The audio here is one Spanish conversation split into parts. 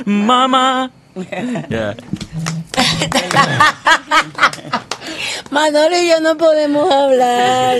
Mamá. Yeah. Manolo y yo no podemos hablar.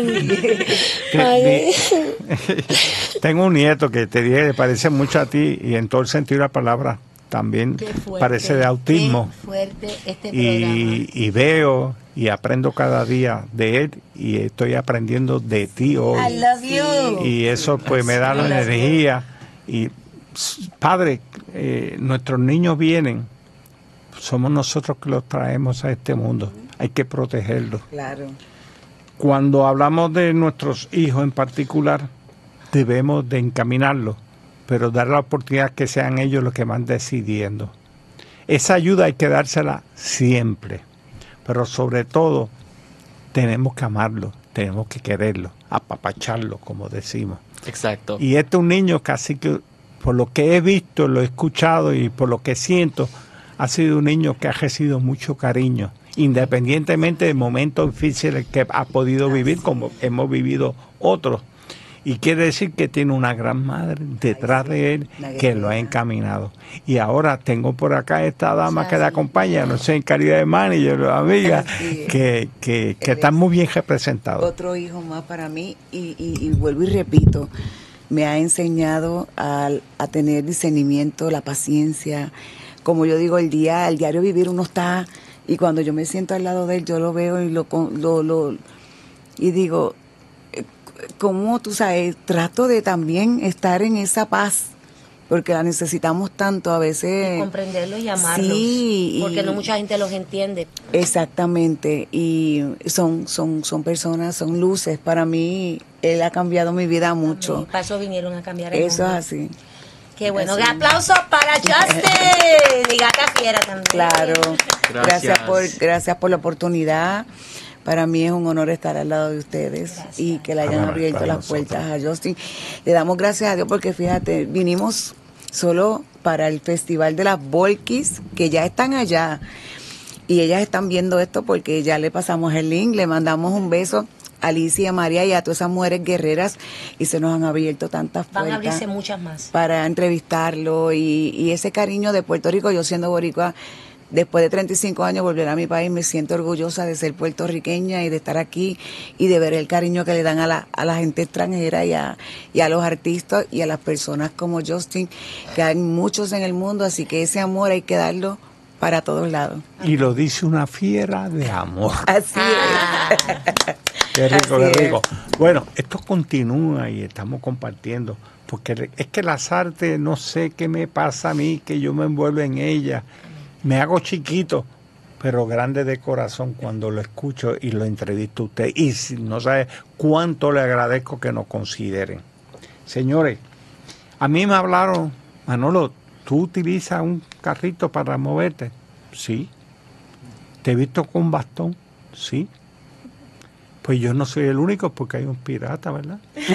Tengo un nieto que te dije que parece mucho a ti y en todo el sentido de la palabra también parece de autismo. Qué fuerte este programa. Y veo y aprendo cada día de él y estoy aprendiendo de ti hoy. I love you. Y eso pues me da la energía. Y padre, nuestros niños vienen, somos nosotros que los traemos a este mundo. Hay que protegerlos. Claro. Cuando hablamos de nuestros hijos en particular, debemos de encaminarlos, pero dar la oportunidad que sean ellos los que van decidiendo. Esa ayuda hay que dársela siempre, pero sobre todo tenemos que amarlo, tenemos que quererlo, apapacharlo, como decimos. Exacto. Y este es un niño casi que, por lo que he visto, lo he escuchado y por lo que siento, ha sido un niño que ha recibido mucho cariño, independientemente de momentos difíciles que ha podido vivir, como hemos vivido otros. Y quiere decir que tiene una gran madre detrás de él que lo ha encaminado. Y ahora tengo por acá esta dama que le acompaña, no sé, en calidad de manager o amiga, que están muy bien representados. Otro hijo más para mí y vuelvo y repito, me ha enseñado a tener discernimiento, la paciencia. Como yo digo, el diario vivir uno está, y cuando yo me siento al lado de él, yo lo veo y digo, como tú sabes, trato de también estar en esa paz, porque la necesitamos tanto a veces. Y comprenderlos y amarlos. Sí, porque no mucha gente los entiende. Exactamente, y son personas, son luces. Para mí, él ha cambiado mi vida mucho. Para eso vinieron a cambiar el Eso mundo. es así. Qué bueno. Un aplauso para Justin. Y Gata Fiera también. Claro. Gracias. Gracias por la oportunidad. Para mí es un honor estar al lado de ustedes. Gracias. Y que le hayan abierto las puertas a Justin. Le damos gracias a Dios porque fíjate, vinimos solo para el Festival de las Volquis, que ya están allá. Y ellas están viendo esto porque ya le pasamos el link, le mandamos un beso a Alicia, a María y a todas esas mujeres guerreras, y se nos han abierto tantas puertas. Van a abrirse muchas más. Para entrevistarlo y ese cariño de Puerto Rico. Yo siendo boricua, después de 35 años volver a mi país, me siento orgullosa de ser puertorriqueña y de estar aquí y de ver el cariño que le dan a la gente extranjera y a los artistas y a las personas como Justin, que hay muchos en el mundo, así que ese amor hay que darlo para todos lados. Y lo dice una fiera de amor. Así es. Qué rico, Así qué rico. es. Bueno, esto continúa y estamos compartiendo, porque es que las artes, no sé qué me pasa a mí, que yo me envuelvo en ellas. Me hago chiquito, pero grande de corazón cuando lo escucho y lo entrevisto a usted. Y si no sabe cuánto le agradezco que nos consideren. Señores, a mí me hablaron, Manolo, ¿tú utilizas un carrito para moverte? Sí. ¿Te he visto con bastón? Sí. Pues yo no soy el único porque hay un pirata, ¿verdad?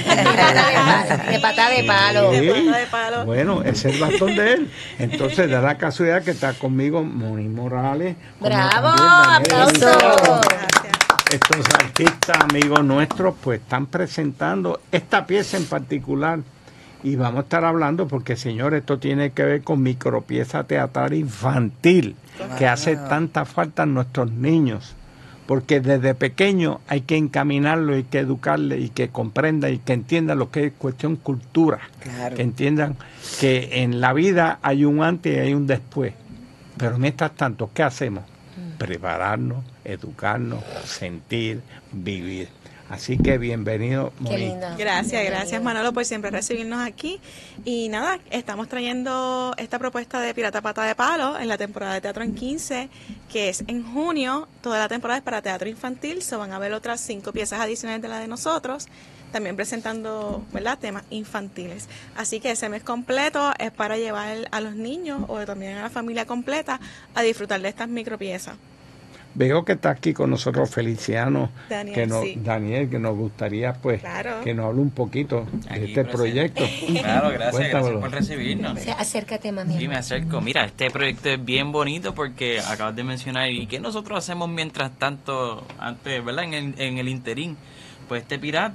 De pata de palo. Sí. De pata de palo. Bueno, ese es el bastón de él. Entonces da la casualidad que está conmigo Moni Morales. como ¡Bravo! también Daniel ¡Aplauso! Estos artistas amigos nuestros pues están presentando esta pieza en particular y vamos a estar hablando porque, señores, esto tiene que ver con micropieza teatral infantil que hace tanta falta a nuestros niños, porque desde pequeño hay que encaminarlo, hay que educarle y que comprenda y que entienda lo que es cuestión cultura, Claro. que entiendan que en la vida hay un antes y hay un después, pero mientras tanto, ¿qué hacemos? Prepararnos, educarnos, sentir, vivir. Así que bienvenido, Qué Moni. linda. Gracias Manolo por siempre recibirnos aquí. Y nada, estamos trayendo esta propuesta de Pirata Pata de Palo en la temporada de Teatro en 15, que es en junio. Toda la temporada es para teatro infantil, se van a ver otras 5 piezas adicionales de la de nosotros, también presentando, ¿verdad?, temas infantiles. Así que ese mes completo es para llevar a los niños o también a la familia completa a disfrutar de estas micropiezas. Veo que está aquí con nosotros Feliciano, Daniel, sí. Daniel, que nos gustaría pues Claro. que nos hable un poquito de Aquí este presente. proyecto. Claro, gracias Cuéntamelo. por recibirnos. Acércate, mami. Sí, me acerco. Mira, este proyecto es bien bonito porque acabas de mencionar, ¿y qué nosotros hacemos mientras tanto, antes, ¿verdad? En el interín. Pues este pirata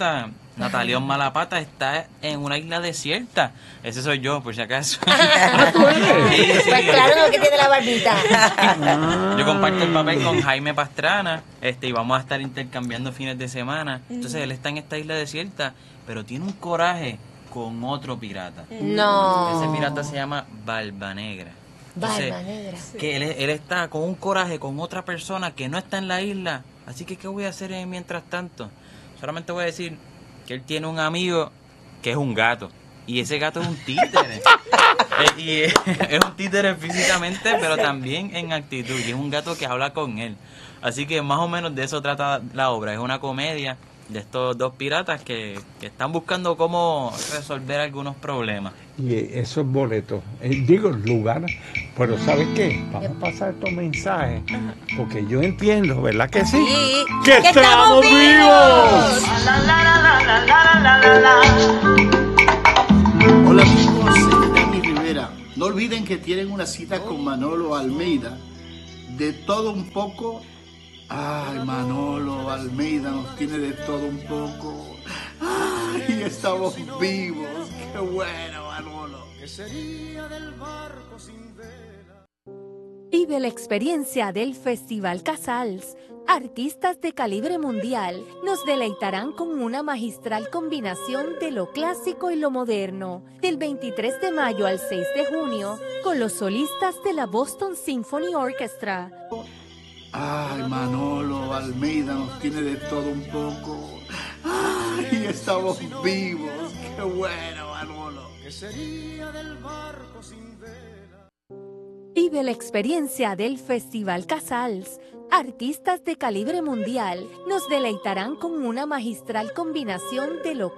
Natalión Malapata está en una isla desierta. Ese soy yo, por si acaso. Pues claro, no, que tiene la barbita. Yo comparto el papel con Jaime Pastrana, y vamos a estar intercambiando fines de semana. Entonces él está en esta isla desierta, pero tiene un coraje con otro pirata. No. Ese pirata se llama Barba Negra. Entonces, Barba Negra. que él está con un coraje con otra persona que no está en la isla. Así que, ¿qué voy a hacer mientras tanto? Solamente voy a decir que él tiene un amigo que es un gato. Y ese gato es un títere. Y es un títere físicamente, pero también en actitud. Y es un gato que habla con él. Así que más o menos de eso trata la obra. Es una comedia de estos dos piratas que están buscando cómo resolver algunos problemas. Y eso es boleto, digo lugar, pero ¿sabes qué? Vamos a pasar estos mensajes, porque yo entiendo, ¿verdad que sí? Sí. ¡Que estamos vivos! Hola amigos, este es Dani Rivera. No olviden que tienen una cita con Manolo Almeida. De todo un poco. Ay, Manolo Almeida nos tiene de todo un poco. Ay, estamos vivos. Qué bueno, Manolo. ¿Qué sería del barco sin vela? Vive la experiencia del Festival Casals. Artistas de calibre mundial nos deleitarán con una magistral combinación de lo clásico y lo moderno. Del 23 de mayo al 6 de junio, con los solistas de la Boston Symphony Orchestra. Ay, Manolo Almeida nos tiene de todo un poco. Ay, estamos vivos. Qué bueno, Manolo. ¿Qué sería del barco sin vela? Vive la experiencia del Festival Casals. Artistas de calibre mundial nos deleitarán con una magistral combinación de lo